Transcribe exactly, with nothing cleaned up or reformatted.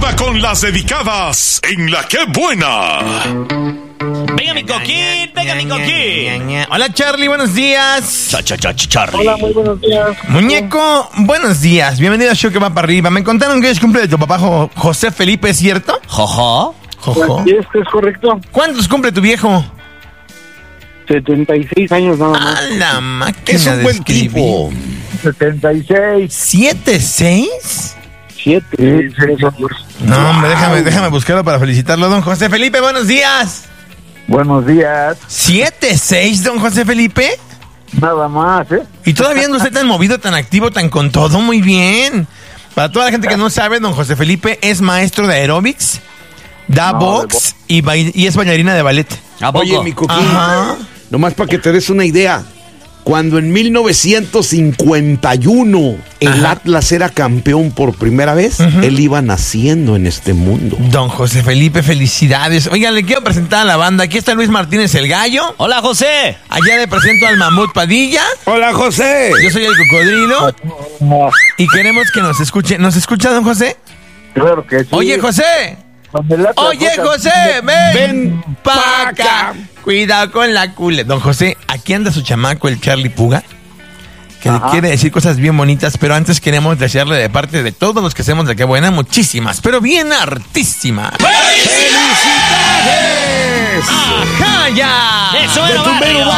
Queda con las dedicadas en La Qué Buena. Venga mi coquín, venga mi coquín. Hola Charlie, buenos días. Cha, cha, cha, Charlie. Hola, muy buenos días. Muñeco, buenos días. Bienvenido a Show que va para arriba. Me contaron que es cumple de tu papá Jo- José Felipe, ¿es cierto? Jojo. Jojo. Sí, es correcto. ¿Cuántos cumple tu viejo? setenta y seis años nada A más. la máquina Es un de buen escribir. tipo. setenta y seis. ¿Siete, seis? siete. No, hombre, déjame, déjame buscarlo para felicitarlo, don José Felipe. Buenos días. Buenos días. ¿Siete, seis, don José Felipe? Nada más, ¿eh? Y todavía no está tan movido, tan activo, tan con todo. Muy bien. Para toda la gente que no sabe, don José Felipe es maestro de aeróbics, da No, box y, bail- y es bailarina de ballet. ¿A poco? Oye, mi coquín, Ajá. nomás para que te des una idea. Cuando en mil novecientos cincuenta y uno el Ajá. Atlas era campeón por primera vez, él iba naciendo en este mundo. Don José Felipe, felicidades. Oigan, le quiero presentar a la banda. Aquí está Luis Martínez el Gallo. Hola, José. Allá le presento al Mamut Padilla. Hola, José. Yo soy el Cocodrilo. Y queremos que nos escuche. ¿Nos escucha, don José? Claro que sí. Oye, José. Donde el Atlas Oye, fue José, campeón- ven, Ven pa' pa' acá. acá. Cuidado con la cule. Don José, aquí anda su chamaco, el Charlie Puga, que Ajá. le quiere decir cosas bien bonitas, pero antes queremos desearle de parte de todos los que hacemos de Qué Buena, muchísimas, pero bien hartísimas. ¡Felicidades! ¡Ajá, ya! ¡Eso De era tu mero barrio!